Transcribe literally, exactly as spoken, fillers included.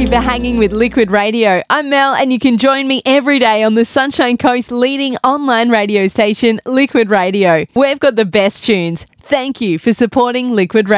you for hanging with Liquid Radio. I'm Mel, and you can join me every day on the Sunshine Coast's leading online radio station, Liquid Radio. We've got the best tunes. Thank you for supporting Liquid Radio.